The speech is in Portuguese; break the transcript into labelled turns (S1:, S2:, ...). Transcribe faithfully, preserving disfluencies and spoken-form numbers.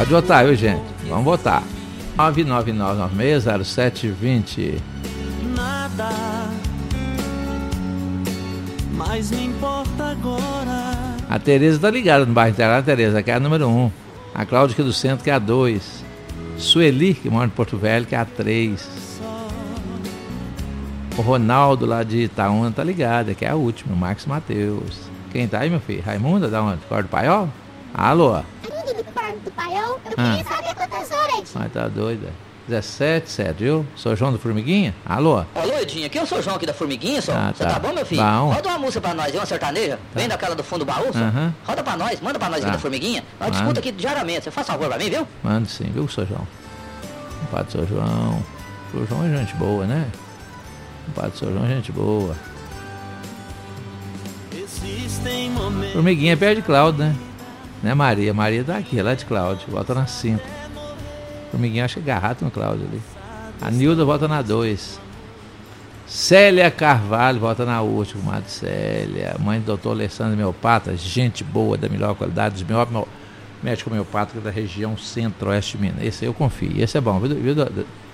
S1: Pode votar, viu, gente? Vamos votar. nove nove nove nove seis zero sete dois zero.
S2: Nada mais me importa agora.
S1: A Tereza tá ligada no bairro Interlagos, a Tereza, que é a número um. A Cláudia aqui do centro, que é a dois. Sueli, que mora em Porto Velho, que é a três. O Ronaldo lá de Itaúna tá ligado, que é a última, o Marcos Mateus. Quem tá aí, meu filho? Raimunda, da onde? Corda do Paiol? Alô?
S3: Raimunda do Corda do Paiol, eu
S1: Ah.
S3: queria saber quantas horas, Edinho.
S1: Mas tá doida. dezessete, sete, viu? Sou João do Formiguinha? Alô?
S4: Alô, Edinho, aqui eu sou o João aqui da Formiguinha, só.
S1: Ah,
S4: Você
S1: tá.
S4: tá bom, meu filho?
S1: Bom.
S4: Roda uma música pra nós, uma sertaneja. Vem daquela do fundo do baú, só.
S1: Aham.
S4: Roda pra nós, manda pra nós
S1: Tá.
S4: aqui da Formiguinha. Nós
S1: Manda.
S4: discuta aqui diariamente. Você faz favor pra mim, viu?
S1: Mano, sim, viu, Sou João? O Padre Sou João. O João é gente boa, né? O Padre Sou João é gente boa.
S2: Existem momentos.
S1: Formiguinha é perto de Cláudio, né? Né, Maria? Maria tá aqui, ela é de Cláudio. Volta na cinco. Formiguinha acho que é agarrado no Cláudio ali. A Nilda volta na dois. Célia Carvalho volta na última, comadre Célia. Mãe do doutor Alessandro Homeopata, gente boa, da melhor qualidade, dos melhores médicos homeopáticos da região centro-oeste de Minas. Esse aí eu confio. Esse é bom, viu? viu?